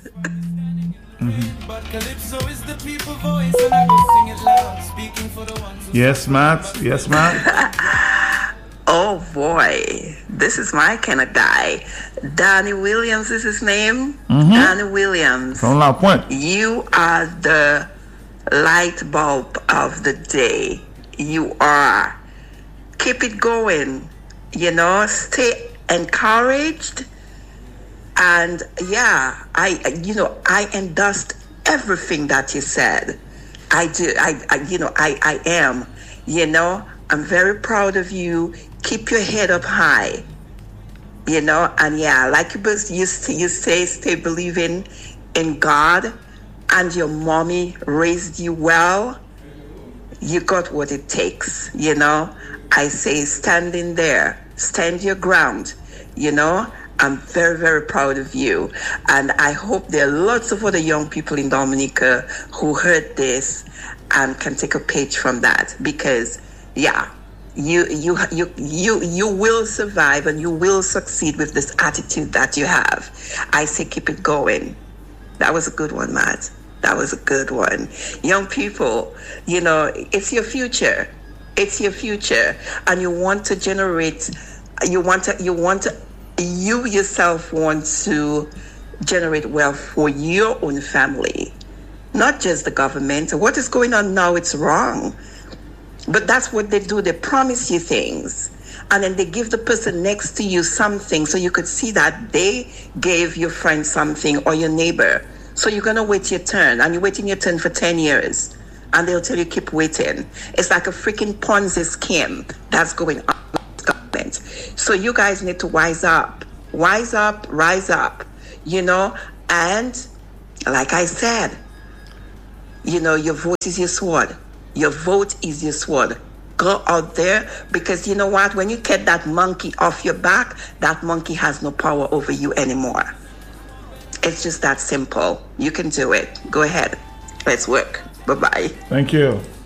Yes, Matt. Yes, Matt. Oh boy, this is my kind of guy. Danny Williams is his name. Danny Williams. From La Pointe. You are the light bulb of the day. You are. Keep it going. Stay encouraged. And yeah, I endorsed everything that you said. I do. I am. I'm very proud of you. Keep your head up high. And yeah, like you say, stay believing in God, and your mommy raised you well. You got what it takes. I say, stand your ground. I'm very, very proud of you. And I hope there are lots of other young people in Dominica who heard this and can take a page from that, because yeah, you will survive and you will succeed with this attitude that you have. I say keep it going. That was a good one, Matt. That was a good one. Young people, it's your future. It's your future, and you want to generate. You yourself want to generate wealth for your own family, not just the government. What is going on now? It's wrong. But that's what they do. They promise you things, and then they give the person next to you something so you could see that they gave your friend something or your neighbor. So you're going to wait your turn, and you're waiting your turn for 10 years, and they'll tell you keep waiting. It's like a freaking Ponzi scheme that's going on with government. So you guys need to wise up, rise up, and like I said, your vote is your sword. Your vote is your sword. Go out there, because you know what? When you get that monkey off your back, that monkey has no power over you anymore. It's just that simple. You can do it. Go ahead. Let's work. Bye-bye. Thank you.